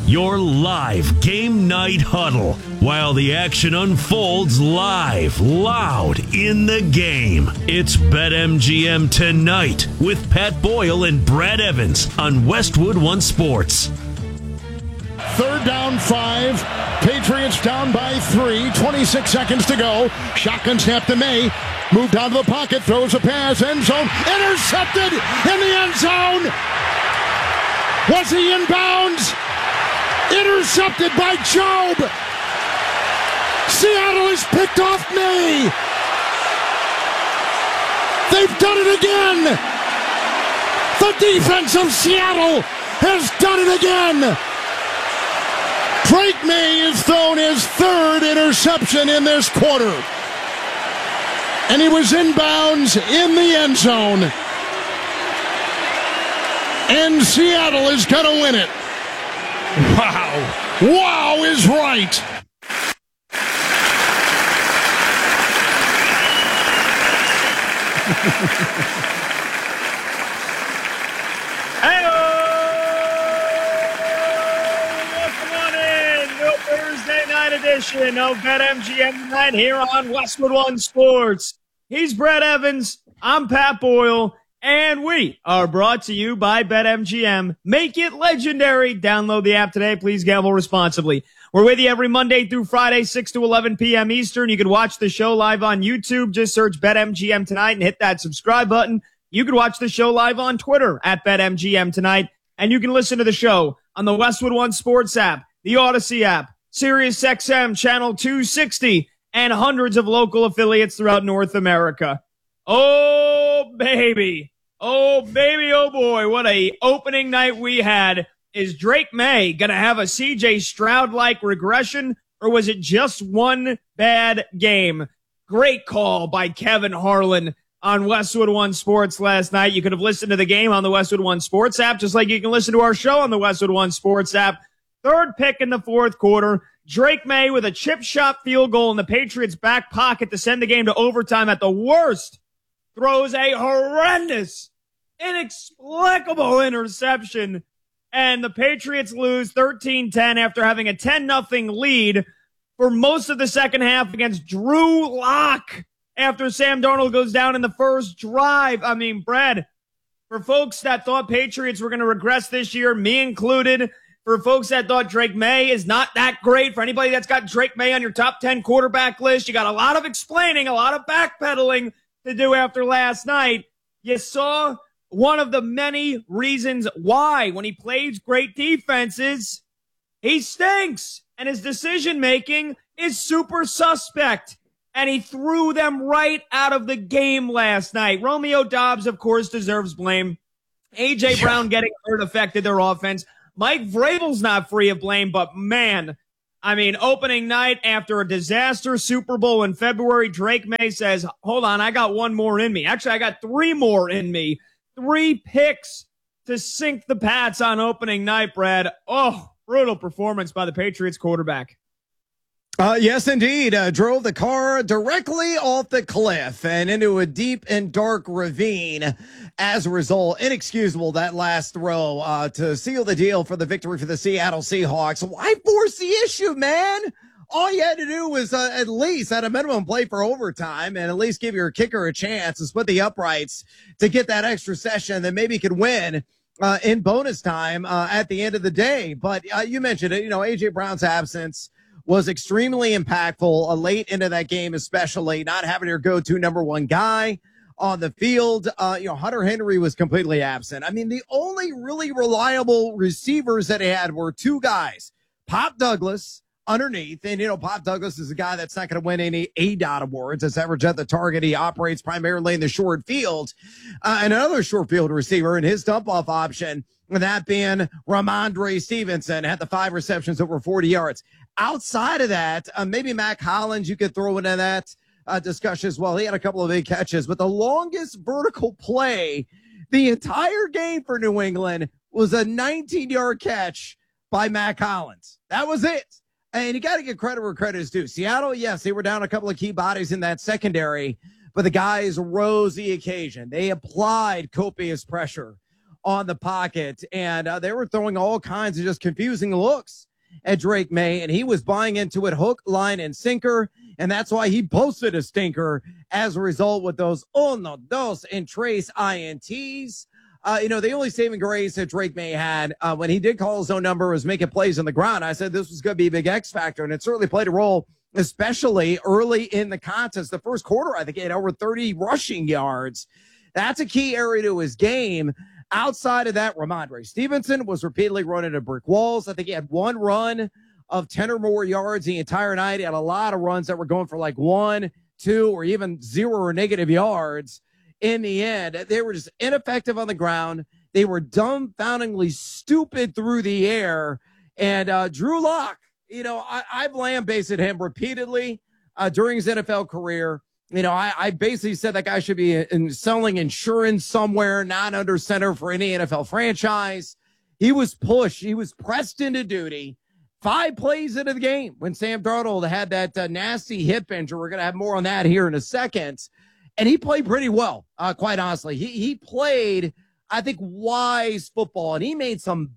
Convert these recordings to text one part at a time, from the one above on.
your live game night huddle, while the action unfolds live, loud in the game. It's BetMGM Tonight with Pat Boyle and Brad Evans on Westwood One Sports. Third down, 5. Patriots down by 3. 26 seconds to go. Shotgun snap to May. Moved out of the pocket. Throws a pass. End zone. Intercepted in the end zone. Was he in bounds? Intercepted by Job. Seattle has picked off May. They've done it again. The defense of Seattle has done it again. Drake May has thrown his third interception in this quarter. And he was inbounds in the end zone. And Seattle is going to win it. Wow. Wow is right. Hey-oh! Thursday night edition of BetMGM Tonight here on Westwood One Sports. He's Brad Evans, I'm Pat Boyle, and we are brought to you by BetMGM. Make it legendary. Download the app today. Please gamble responsibly. We're with you every Monday through Friday, 6 to 11 p.m. Eastern. You can watch the show live on YouTube. Just search BetMGM Tonight and hit that subscribe button. You can watch the show live on Twitter at BetMGM Tonight, and you can listen to the show on the Westwood One Sports app, the Odyssey app, SiriusXM Channel 260, and hundreds of local affiliates throughout North America. Oh, baby. Oh, baby, oh, boy. What a opening night we had. Is Drake May going to have a C.J. Stroud-like regression, or was it just one bad game? Great call by Kevin Harlan on Westwood One Sports last night. You could have listened to the game on the Westwood One Sports app, just like you can listen to our show on the Westwood One Sports app. Third pick in the fourth quarter. Drake May with a chip shot field goal in the Patriots' back pocket to send the game to overtime at the worst. Throws a horrendous, inexplicable interception. And the Patriots lose 13-10 after having a 10-0 lead for most of the second half against Drew Lock after Sam Darnold goes down in the first drive. I mean, Brad, for folks that thought Patriots were going to regress this year, me included, for folks that thought Drake May is not that great, for anybody that's got Drake May on your top 10 quarterback list, you got a lot of explaining, a lot of backpedaling to do after last night. You saw one of the many reasons why, when he plays great defenses, he stinks, and his decision-making is super suspect, and he threw them right out of the game last night. Romeo Doubs, of course, deserves blame. A.J. Brown getting hurt affected their offense. Mike Vrabel's not free of blame, but man, I mean, opening night after a disaster Super Bowl in February, Drake May says, hold on, I got one more in me. Actually, I got three more in me. 3 picks to sink the Pats on opening night, Brad. Oh, brutal performance by the Patriots quarterback. Yes, indeed. Drove the car directly off the cliff and into a deep and dark ravine. As a result, inexcusable that last throw to seal the deal for the victory for the Seattle Seahawks. Why force the issue, man? All you had to do was at least, at a minimum, play for overtime and at least give your kicker a chance to split the uprights to get that extra session that maybe could win in bonus time at the end of the day. But you mentioned it, A.J. Brown's absence was extremely impactful late into that game, especially not having your go-to number one guy on the field. Hunter Henry was completely absent. I mean, the only really reliable receivers that he had were 2 guys, Pop Douglas underneath. And, Pop Douglas is a guy that's not going to win any ADOT awards. As average at the target, he operates primarily in the short field. And another short field receiver in his dump-off option, that being Ramondre Stevenson, had the 5 receptions over 40 yards. Outside of that, maybe Mac Hollins, you could throw into that discussion as well. He had a couple of big catches, but the longest vertical play the entire game for New England was a 19-yard catch by Mac Hollins. That was it. And you got to give credit where credit is due. Seattle, yes, they were down a couple of key bodies in that secondary, but the guys rose the occasion. They applied copious pressure on the pocket, and they were throwing all kinds of just confusing looks at Drake May, and he was buying into it hook, line, and sinker, and that's why he posted a stinker as a result with those uno, dos, and tres INTs. The only saving grace that Drake May had when he did call his own number was making plays on the ground. I said this was going to be a big X factor, and it certainly played a role, especially early in the contest. The first quarter, I think he had over 30 rushing yards. That's a key area to his game. Outside of that, Ramondre Stevenson was repeatedly running into brick walls. I think he had one run of 10 or more yards the entire night. He had a lot of runs that were going for like 1, 2, or even 0 or negative yards. In the end, they were just ineffective on the ground. They were dumbfoundingly stupid through the air. And Drew Lock, I've lambasted him repeatedly during his NFL career. I basically said that guy should be selling insurance somewhere, not under center for any NFL franchise. He was pushed. He was pressed into duty 5 plays into the game when Sam Darnold had that nasty hip injury. We're going to have more on that here in a second. And he played pretty well, quite honestly. He played, I think, wise football, and he made some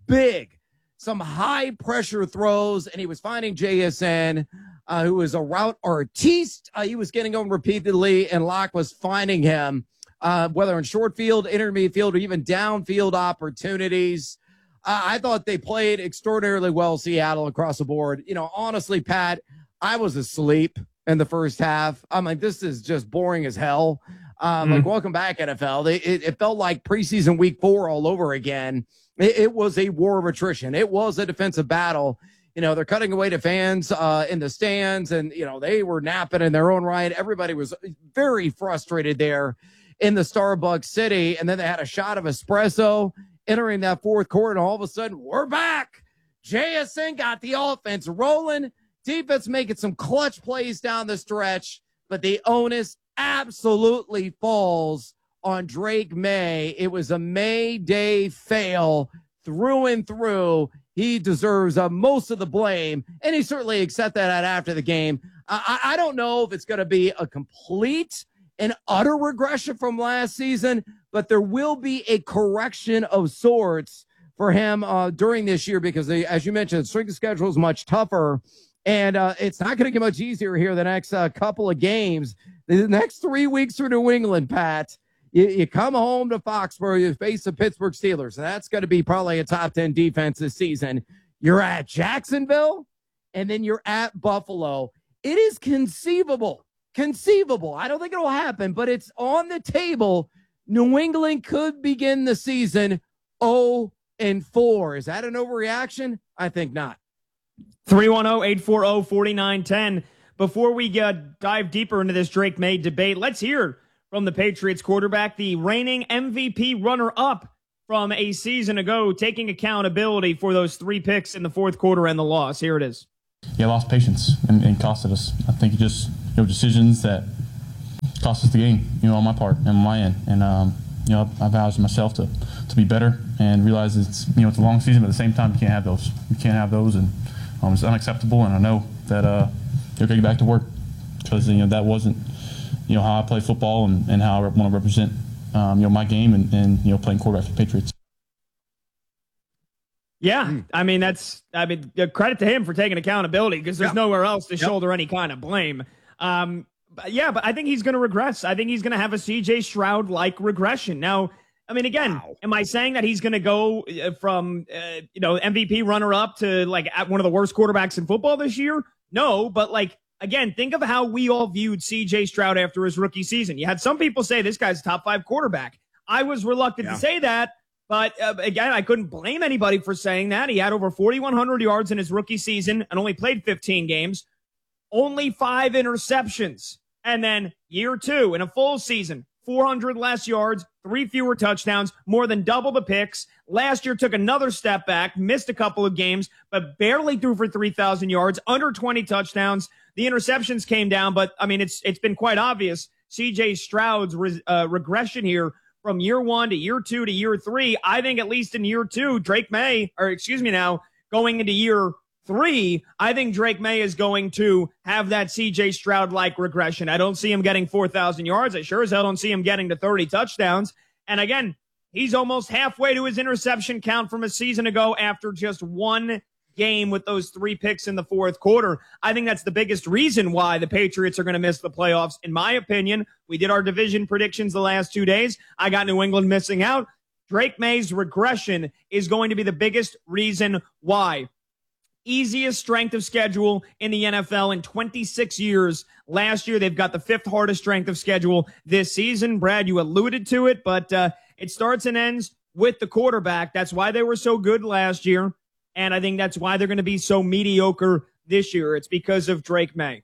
high-pressure throws, and he was finding JSN, who was a route artiste. He was getting on repeatedly, and Locke was finding him, whether in short field, intermediate field, or even downfield opportunities. I thought they played extraordinarily well, Seattle, across the board. Honestly, Pat, I was asleep in the first half. I'm like, this is just boring as hell. Like, welcome back, NFL. It felt like preseason week 4 all over again. It was a war of attrition. It was a defensive battle. They're cutting away to fans in the stands, and, they were napping in their own right. Everybody was very frustrated there in the Starbucks City, and then they had a shot of espresso entering that fourth quarter, and all of a sudden, we're back. JSN got the offense rolling. Defense making some clutch plays down the stretch, but the onus absolutely falls on Drake May. It was a May Day fail through and through. He deserves most of the blame, and he certainly accepted that after the game. I don't know if it's going to be a complete and utter regression from last season, but there will be a correction of sorts for him during this year because, as you mentioned, the strength of schedule is much tougher. And it's not going to get much easier here the next couple of games. The next 3 weeks for New England, Pat. You come home to Foxborough, you face the Pittsburgh Steelers. And that's going to be probably a top 10 defense this season. You're at Jacksonville, and then you're at Buffalo. It is conceivable. I don't think it'll happen, but it's on the table. New England could begin the season 0-4. Is that an overreaction? I think not. 310-840-4910. Before we dive deeper into this Drake May debate, let's hear from the Patriots quarterback, the reigning MVP runner-up from a season ago, taking accountability for those 3 picks in the fourth quarter and the loss. Here it is. Yeah, lost patience and costed us. I think just decisions that cost us the game, on my part and on my end. And, I vowed to myself to be better and realize it's a long season, but at the same time, you can't have those. You can't have those, and it's unacceptable. And I know that they're going to get back to work because, that wasn't, how I play football and how I want to represent, my game and playing quarterback for the Patriots. Yeah, credit to him for taking accountability because there's nowhere else to shoulder any kind of blame. But I think he's going to regress. I think he's going to have a C.J. Stroud-like regression. Now, am I saying that he's going to go from, MVP runner-up to, one of the worst quarterbacks in football this year? No, but, again, think of how we all viewed C.J. Stroud after his rookie season. You had some people say this guy's a top 5 quarterback. I was reluctant to say that. But, again, I couldn't blame anybody for saying that. He had over 4,100 yards in his rookie season and only played 15 games. Only 5 interceptions. And then year 2 in a full season, 400 less yards, 3 fewer touchdowns, more than double the picks. Last year took another step back, missed a couple of games, but barely threw for 3,000 yards, under 20 touchdowns. The interceptions came down, but, it's been quite obvious. C.J. Stroud's regression here from year 1 to year 2 to year 3, I think at least in year 2, going into year 3, I think Drake May is going to have that CJ Stroud-like regression. I don't see him getting 4,000 yards. I sure as hell don't see him getting to 30 touchdowns. And again, He's almost halfway to his interception count from a season ago after just one game with those 3 picks in the fourth quarter. I think that's the biggest reason why the Patriots are going to miss the playoffs. In my opinion, we did our division predictions the last 2 days. I got New England missing out. Drake May's regression is going to be the biggest reason why. Easiest strength of schedule in the NFL in 26 years. Last year, they've got the 5th hardest strength of schedule this season. Brad, you alluded to it, but it starts and ends with the quarterback. That's why they were so good last year. And I think that's why they're going to be so mediocre this year. It's because of Drake May.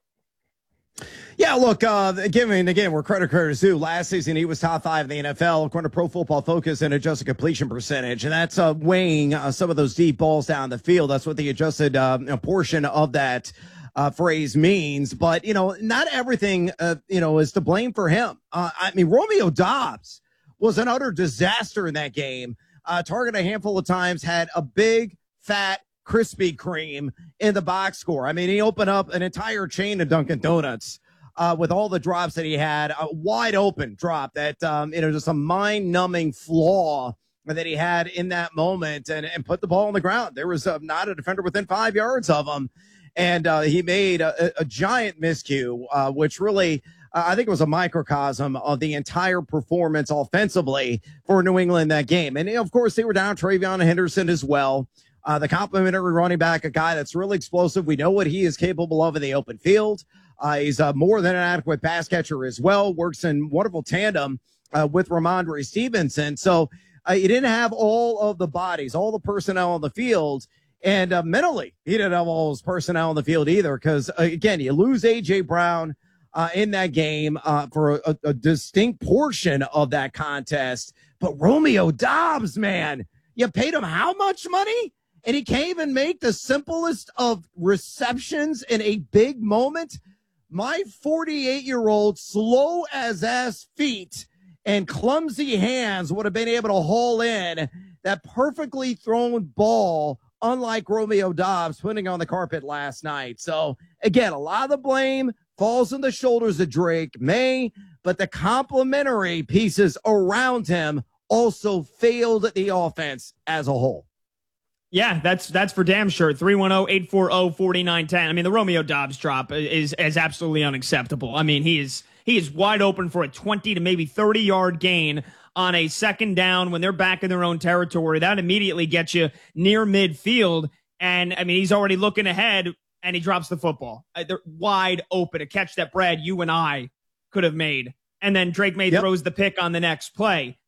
Yeah, look, again, we're credit is due. Last season, he was top 5 in the NFL, according to Pro Football Focus, and adjusted completion percentage. And that's weighing some of those deep balls down the field. That's what the adjusted portion of that phrase means. But, not everything, is to blame for him. Romeo Doubs was an utter disaster in that game. Targeted a handful of times, had a big, fat Krispy Kreme in the box score. He opened up an entire chain of Dunkin' Donuts with all the drops that he had. A wide open drop that, just a mind-numbing flaw that he had in that moment and put the ball on the ground. There was not a defender within 5 yards of him. And he made a giant miscue, which really, I think it was a microcosm of the entire performance offensively for New England that game. And, of course, they were down Travion Henderson as well. The complimentary running back, a guy that's really explosive. We know what he is capable of in the open field. He's more than an adequate pass catcher as well. Works in wonderful tandem with Ramondre Stevenson. So he didn't have all of the bodies, all the personnel on the field. And mentally, he didn't have all his personnel on the field either because, again, you lose A.J. Brown in that game for a distinct portion of that contest. But Romeo Doubs, man, you paid him how much money? And he can't even make the simplest of receptions in a big moment. My 48-year-old slow as ass feet and clumsy hands would have been able to haul in that perfectly thrown ball, unlike Romeo Doubs putting on the carpet last night. So, again, a lot of the blame falls on the shoulders of Drake May, but the complementary pieces around him also failed the offense as a whole. Yeah, that's for damn sure. 310-840-4910. The Romeo Doubs drop is absolutely unacceptable. He is wide open for a 20 to maybe 30-yard gain on a second down when they're back in their own territory. That immediately gets you near midfield. And, he's already looking ahead, and he drops the football. They're wide open, a catch that, Brad, you and I could have made. And then Drake May throws the pick on the next play.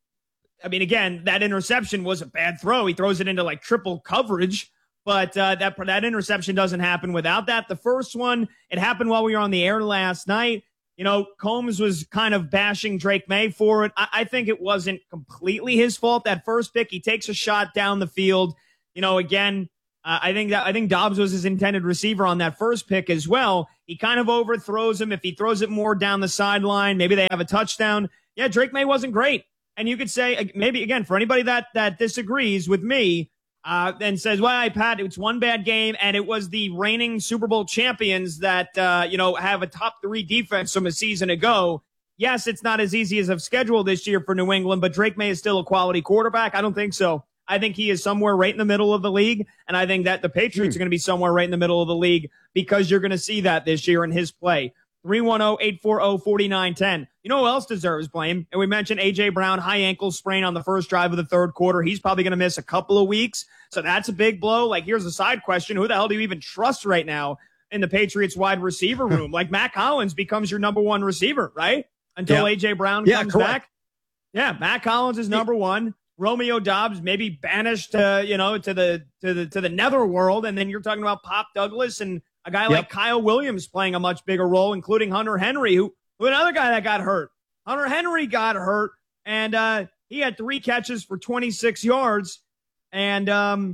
Again, that interception was a bad throw. He throws it into like triple coverage, but that interception doesn't happen without that. The first one, it happened while we were on the air last night. Combs was kind of bashing Drake May for it. I think it wasn't completely his fault. That first pick, he takes a shot down the field. I think Doubs was his intended receiver on that first pick as well. He kind of overthrows him. If he throws it more down the sideline, maybe they have a touchdown. Yeah, Drake May wasn't great. And you could say, maybe, again, for anybody that disagrees with me and says, well, Pat, it's one bad game, and it was the reigning Super Bowl champions that, have a top 3 defense from a season ago. Yes, it's not as easy as a schedule this year for New England, but Drake May is still a quality quarterback. I don't think so. I think he is somewhere right in the middle of the league, and I think that the Patriots are going to be somewhere right in the middle of the league because you're going to see that this year in his play. 310-840-4910. You know who else deserves blame? And we mentioned A.J. Brown, high ankle sprain on the first drive of the third quarter. He's probably going to miss a couple of weeks. So that's a big blow. Here's a side question. Who the hell do you even trust right now in the Patriots wide receiver room? Matt Collins becomes your number 1 receiver, right? Until A.J. Brown comes back. Yeah, Matt Collins is number 1. Romeo Doubs maybe banished to the netherworld. And then you're talking about Pop Douglas and a guy like Kyle Williams playing a much bigger role, including Hunter Henry, who another guy that got hurt. Hunter Henry got hurt, and he had 3 catches for 26 yards. And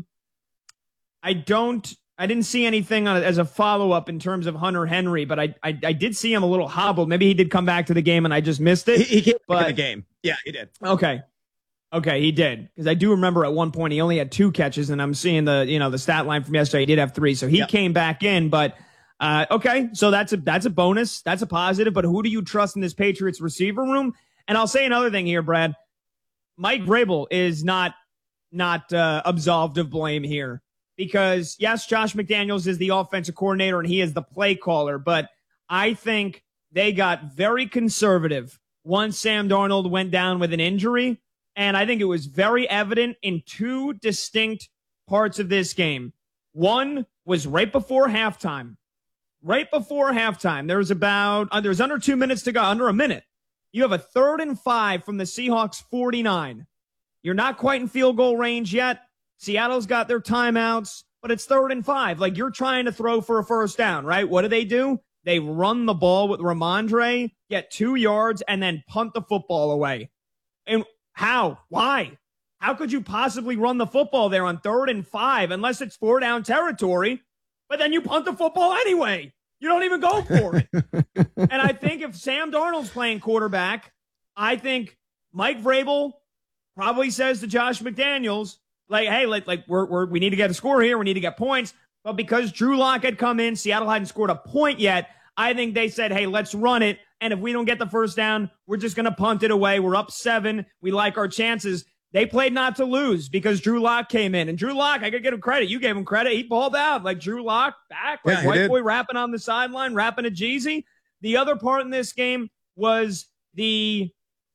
I didn't see anything as a follow-up in terms of Hunter Henry, but I did see him a little hobbled. Maybe he did come back to the game, and I just missed it. He came back to the game. Yeah, he did. Okay, he did, because I do remember at one point he only had 2 catches, and I'm seeing the stat line from yesterday. He did have 3, so he came back in. But okay, so that's a bonus, that's a positive. But who do you trust in this Patriots receiver room? And I'll say another thing here, Brad. Mike Vrabel is not absolved of blame here, because yes, Josh McDaniels is the offensive coordinator and he is the play caller, but I think they got very conservative once Sam Darnold went down with an injury. And I think it was very evident in two distinct parts of this game. One was right before halftime. Right before halftime, there was under 2 minutes to go, under a minute. You have a 3rd and 5 from the Seahawks 49. You're not quite in field goal range yet. Seattle's got their timeouts, but it's 3rd and 5. Like, you're trying to throw for a first down, right? What do? They run the ball with Ramondre, get 2 yards, and then punt the football away. And how? Why? How could you possibly run the football there on 3rd and 5 unless it's 4-down territory? But then you punt the football anyway. You don't even go for it. And I think if Sam Darnold's playing quarterback, I think Mike Vrabel probably says to Josh McDaniels, like, hey, we need to get a score here. We need to get points. But because Drew Lock had come in, Seattle hadn't scored a point yet. I think they said, hey, let's run it. And if we don't get the first down, we're just going to punt it away. We're up 7. We like our chances. They played not to lose because Drew Lock came in. And Drew Lock, I got to give him credit. You gave him credit. He balled out. Like, Drew Lock back. Like, white boy rapping on the sideline, rapping a Jeezy. The other part in this game was the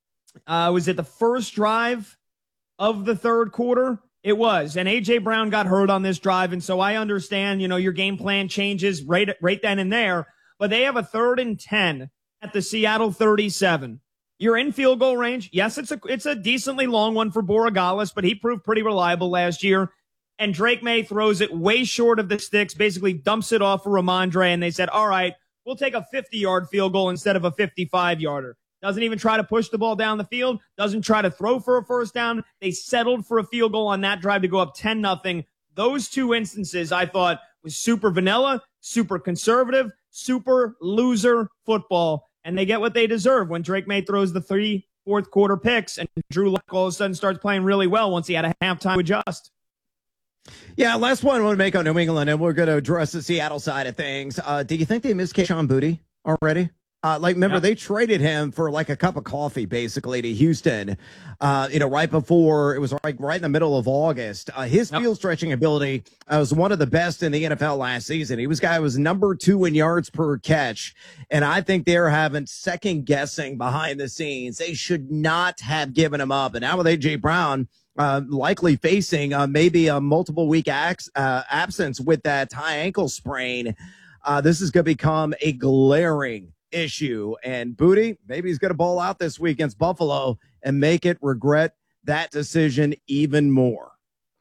first drive of the third quarter? It was. And A.J. Brown got hurt on this drive. And so I understand, your game plan changes right then and there. But they have a 3rd and 10 at the Seattle 37. You're in field goal range. Yes, it's a decently long one for Borregales, but he proved pretty reliable last year. And Drake May throws it way short of the sticks, basically dumps it off for Ramondre, and they said, all right, we'll take a 50-yard field goal instead of a 55-yarder. Doesn't even try to push the ball down the field, doesn't try to throw for a first down. They settled for a field goal on that drive to go up 10-0. Those two instances I thought was super vanilla, super conservative, super loser football. And they get what they deserve when Drake May throws the 3 fourth quarter picks and Drew Lock all of a sudden starts playing really well once he had a halftime to adjust. Yeah, last one I want to make on New England, and we're going to address the Seattle side of things. Do you think they missed Kayshon Boutte already? Remember, they traded him for like a cup of coffee, basically, to Houston, right before, it was like right in the middle of August. His field stretching ability was one of the best in the NFL last season. He was number 2 in yards per catch. And I think they're having second guessing behind the scenes. They should not have given him up. And now with A.J. Brown, likely facing maybe a multiple week absence with that high ankle sprain, this is going to become a glaring issue. And Boutte, maybe he's going to ball out this week against Buffalo and make it regret that decision even more.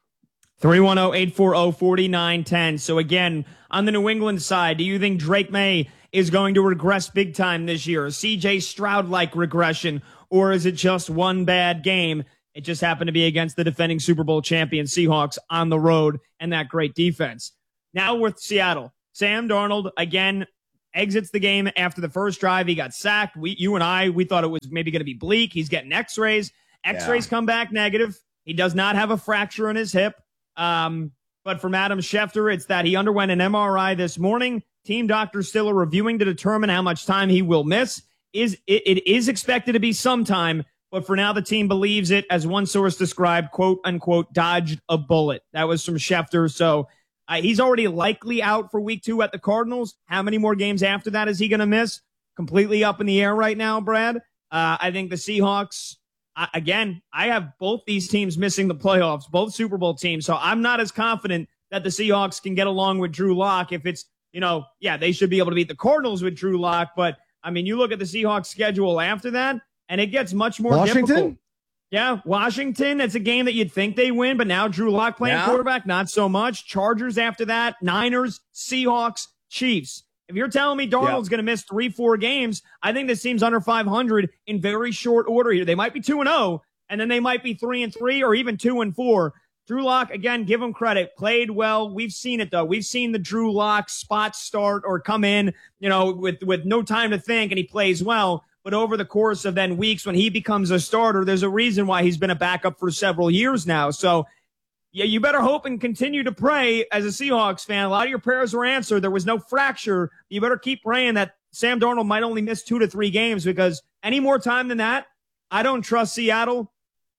310-840-4910. So again, on the New England side, do you think Drake May is going to regress big time this year? A CJ Stroud-like regression, or is it just one bad game? It just happened to be against the defending Super Bowl champion Seahawks on the road and that great defense. Now with Seattle, Sam Darnold, again, exits the game after the first drive. He got sacked. We thought it was maybe going to be bleak. He's getting x-rays. X-rays come back negative. He does not have a fracture in his hip. But from Adam Schefter, it's that he underwent an MRI this morning. Team doctors still are reviewing to determine how much time he will miss. It is expected to be some time, but for now the team believes it, as one source described, quote unquote, dodged a bullet. That was from Schefter. So he's already likely out for week 2 at the Cardinals. How many more games after that is he going to miss? Completely up in the air right now, Brad. I think the Seahawks, again, I have both these teams missing the playoffs, both Super Bowl teams. So I'm not as confident that the Seahawks can get along with Drew Lock. If it's, they should be able to beat the Cardinals with Drew Lock. But, I mean, you look at the Seahawks schedule after that, and it gets much more difficult. Yeah, Washington, it's a game that you'd think they win, but now Drew Lock playing quarterback, not so much. Chargers after that, Niners, Seahawks, Chiefs. If you're telling me Darnold's going to miss 3-4 games, I think this team's under 500 in very short order here. They might be 2-0, and then they might be 3-3 or even 2-4. Drew Lock, again, give him credit, played well. We've seen it, though. We've seen the Drew Lock spot start or come in, with no time to think, and he plays well. But over the course of then weeks when he becomes a starter, there's a reason why he's been a backup for several years now. So, yeah, you better hope and continue to pray as a Seahawks fan. A lot of your prayers were answered. There was no fracture. You better keep praying that Sam Darnold might only miss 2 to 3 games, because any more time than that, I don't trust Seattle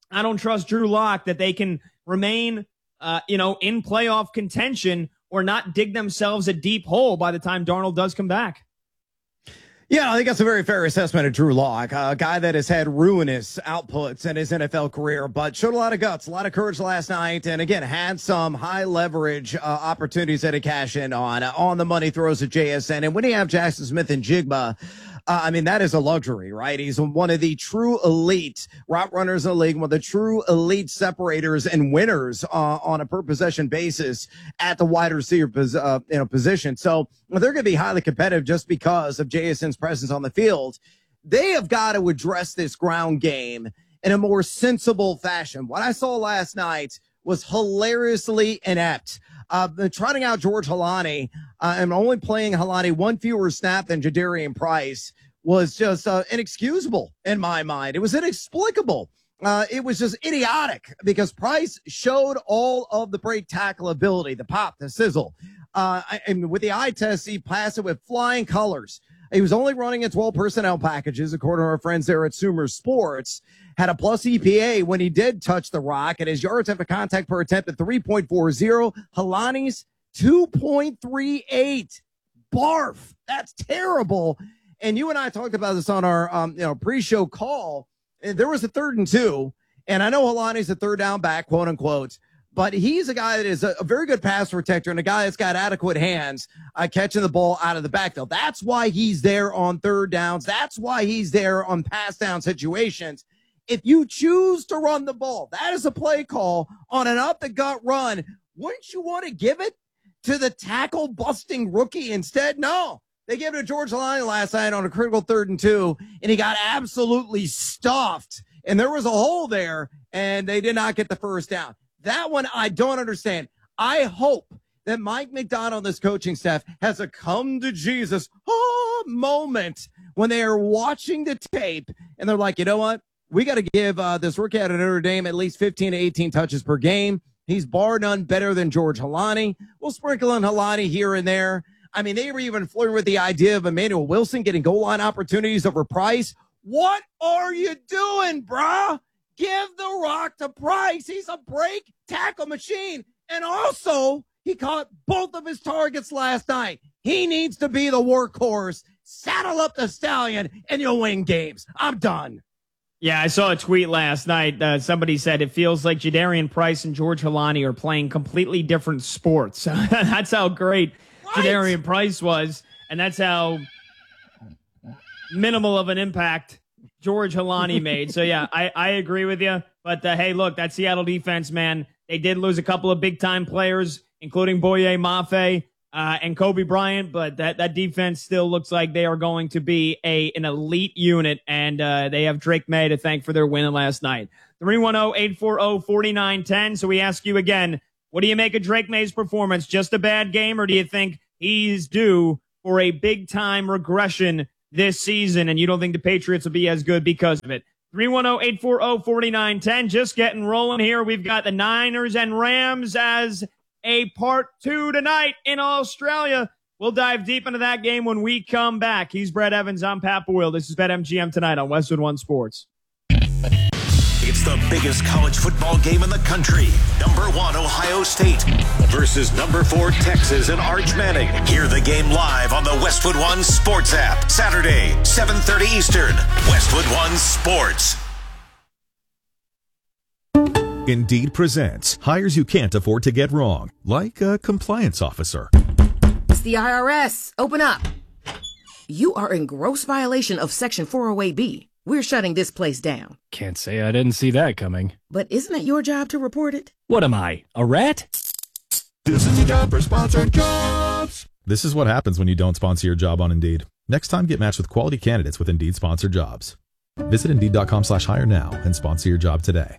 I don't trust Drew Lock that they can remain, in playoff contention or not dig themselves a deep hole by the time Darnold does come back. Yeah, I think that's a very fair assessment of Drew Lock, a guy that has had ruinous outputs in his NFL career, but showed a lot of guts, a lot of courage last night, and again, had some high leverage opportunities that he cashed in on the money throws at JSN. And when you have Jackson Smith and Jigba, that is a luxury, right? He's one of the true elite route runners in the league, one of the true elite separators and winners on a per possession basis at the wide receiver position. So they're going to be highly competitive just because of JSN's presence on the field. They have got to address this ground game in a more sensible fashion. What I saw last night was hilariously inept. Trotting out George Holani and only playing Holani one fewer snap than Jadarian Price was just inexcusable in my mind. It was inexplicable. It was just idiotic because Price showed all of the break tackle ability, the pop, the sizzle. And with the eye test, he passed it with flying colors. He was only running in 12 personnel packages, according to our friends there at Sumer Sports. Had a plus EPA when he did touch the rock, and his yards after contact per attempt at 3.40. Holani's 2.38. Barf. That's terrible. And you and I talked about this on our pre-show call. And there was a 3rd and 2, and I know Holani's a third down back, quote unquote. But he's a guy that is a very good pass protector and a guy that's got adequate hands catching the ball out of the backfield. That's why he's there on third downs. That's why he's there on pass down situations. If you choose to run the ball, that is a play call on an up-the-gut run. Wouldn't you want to give it to the tackle-busting rookie instead? No. They gave it to George Holani last night on a critical 3rd and 2, and he got absolutely stuffed. And there was a hole there, and they did not get the first down. That one I don't understand. I hope that Mike Macdonald, this coaching staff, has a come-to-Jesus moment when they are watching the tape, and they're like, you know what? We got to give this rookie out of Notre Dame at least 15 to 18 touches per game. He's bar none better than George Holani. We'll sprinkle in Holani here and there. I mean, they were even flirting with the idea of Emmanuel Wilson getting goal line opportunities over Price. What are you doing, brah? Give the rock to Price. He's a break tackle machine. And also, he caught both of his targets last night. He needs to be the workhorse. Saddle up the Stallion, and you'll win games. I'm done. Yeah, I saw a tweet last night. Somebody said it feels like Jadarian Price and George Holani are playing completely different sports. That's how great Jadarian Price was, and that's how minimal of an impact George Holani made. So, yeah, I agree with you. But, hey, look, that Seattle defense, man, they did lose a couple of big-time players, including Boye Mafe and Kobe Bryant. But that defense still looks like they are going to be an elite unit, and they have Drake May to thank for their win last night. 310-840-4910. So we ask you again, what do you make of Drake May's performance? Just a bad game, or do you think he's due for a big-time regression this season, and you don't think the Patriots will be as good because of it? 310-840-4910. Just getting rolling here. We've got the Niners and Rams as a part 2 tonight in Australia. We'll dive deep into that game when we come back. He's Brett Evans. I'm Pat Boyle. This is BetMGM tonight on Westwood One Sports. It's the biggest college football game in the country. Number 1, Ohio State versus number 4, Texas and Arch Manning. Hear the game live on the Westwood One Sports app. Saturday, 7:30 Eastern. Westwood One Sports. Indeed presents hires you can't afford to get wrong, like a compliance officer. It's the IRS. Open up. You are in gross violation of Section 408B. We're shutting this place down. Can't say I didn't see that coming. But isn't it your job to report it? What am I, a rat? This is the job for sponsored jobs. This is what happens when you don't sponsor your job on Indeed. Next time, get matched with quality candidates with Indeed sponsored jobs. Visit Indeed.com/hire now and sponsor your job today.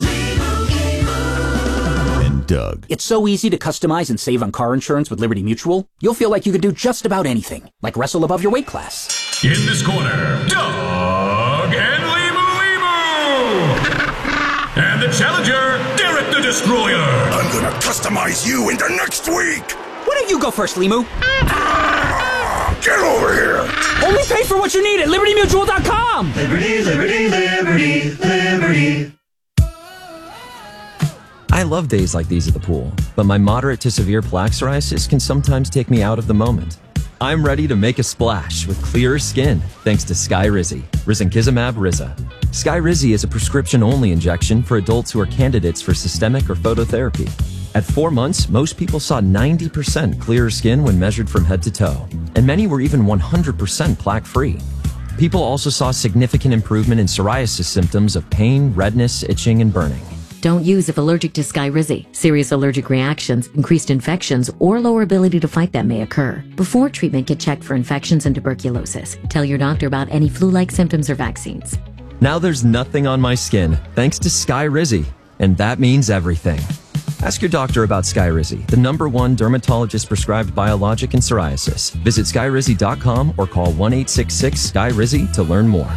And Doug. It's so easy to customize and save on car insurance with Liberty Mutual. You'll feel like you could do just about anything, like wrestle above your weight class. In this corner, Doug and Limu. And the challenger, Derek the Destroyer. I'm gonna customize you into next week. Why don't you go first, Limu? Get over here. Only pay for what you need at LibertyMutual.com. Liberty, liberty, liberty, liberty. I love days like these at the pool, but my moderate to severe plaque psoriasis can sometimes take me out of the moment. I'm ready to make a splash with clearer skin thanks to Skyrizi, risankizumab Riza. Skyrizi is a prescription-only injection for adults who are candidates for systemic or phototherapy. At 4 months, most people saw 90% clearer skin when measured from head to toe, and many were even 100% plaque-free. People also saw significant improvement in psoriasis symptoms of pain, redness, itching, and burning. Don't use if allergic to Skyrizi. Serious allergic reactions, increased infections, or lower ability to fight them may occur. Before treatment, get checked for infections and tuberculosis. Tell your doctor about any flu-like symptoms or vaccines. Now there's nothing on my skin thanks to Skyrizi, and that means everything. Ask your doctor about Skyrizi, the #1 dermatologist-prescribed biologic in psoriasis. Visit Skyrizi.com or call 1-866-SKYRIZI to learn more.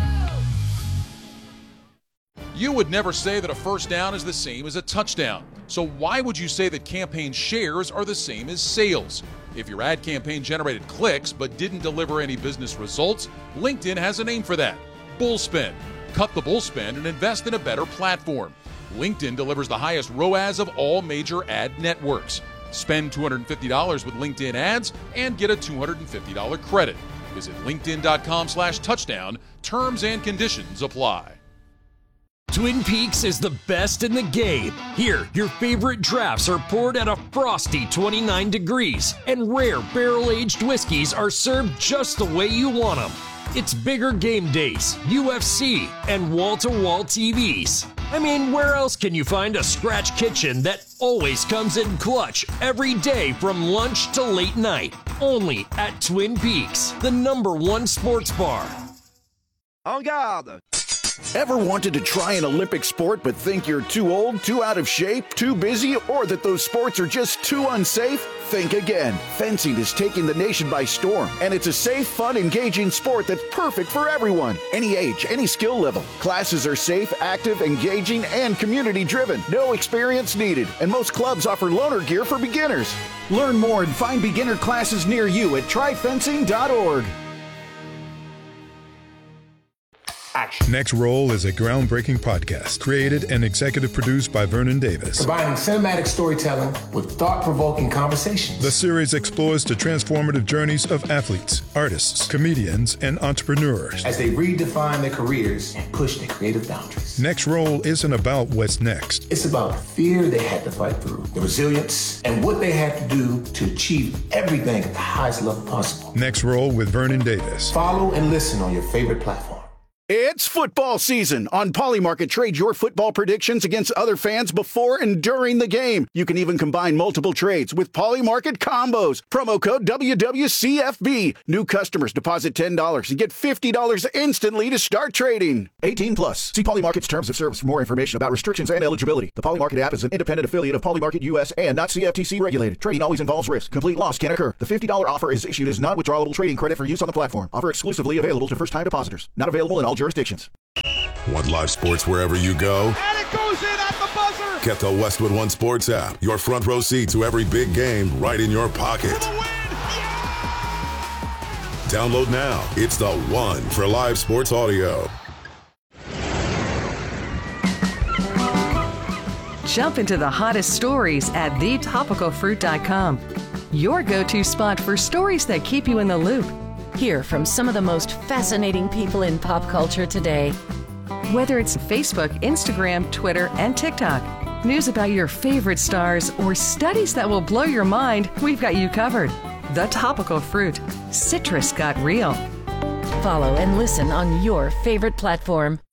You would never say that a first down is the same as a touchdown. So why would you say that campaign shares are the same as sales? If your ad campaign generated clicks but didn't deliver any business results, LinkedIn has a name for that: bullspend. Cut the bullspend and invest in a better platform. LinkedIn delivers the highest ROAS of all major ad networks. Spend $250 with LinkedIn ads and get a $250 credit. Visit linkedin.com/touchdown. Terms and conditions apply. Twin Peaks is the best in the game. Here, your favorite drafts are poured at a frosty 29 degrees, and rare barrel-aged whiskeys are served just the way you want them. It's bigger game days, UFC, and wall-to-wall TVs. I mean, where else can you find a scratch kitchen that always comes in clutch every day from lunch to late night? Only at Twin Peaks, the #1 sports bar. En garde! Ever wanted to try an Olympic sport but think you're too old, too out of shape, too busy, or that those sports are just too unsafe? Think again. Fencing is taking the nation by storm, and it's a safe, fun, engaging sport that's perfect for everyone. Any age, any skill level. Classes are safe, active, engaging, and community-driven. No experience needed, and most clubs offer loaner gear for beginners. Learn more and find beginner classes near you at tryfencing.org. Next Roll is a groundbreaking podcast created and executive produced by Vernon Davis. Combining cinematic storytelling with thought-provoking conversations. The series explores the transformative journeys of athletes, artists, comedians, and entrepreneurs as they redefine their careers and push their creative boundaries. Next Roll isn't about what's next. It's about the fear they had to fight through, the resilience, and what they had to do to achieve everything at the highest level possible. Next Roll with Vernon Davis. Follow and listen on your favorite platform. It's football season. On Polymarket, trade your football predictions against other fans before and during the game. You can even combine multiple trades with Polymarket combos. Promo code WWCFB. New customers deposit $10 and get $50 instantly to start trading. 18 plus. See Polymarket's terms of service for more information about restrictions and eligibility. The Polymarket app is an independent affiliate of Polymarket US and not CFTC regulated. Trading always involves risk. Complete loss can occur. The $50 offer is issued as non-withdrawable trading credit for use on the platform. Offer exclusively available to first-time depositors. Not available in all jurisdictions. Want live sports wherever you go? And it goes in at the buzzer! Get the Westwood One Sports app. Your front row seat to every big game right in your pocket. Download now. It's the one for live sports audio. Jump into the hottest stories at thetopicalfruit.com. Your go-to spot for stories that keep you in the loop. Hear from some of the most fascinating people in pop culture today. Whether it's Facebook, Instagram, Twitter, and TikTok, news about your favorite stars, or studies that will blow your mind, we've got you covered. The Topical Fruit. Citrus got real. Follow and listen on your favorite platform.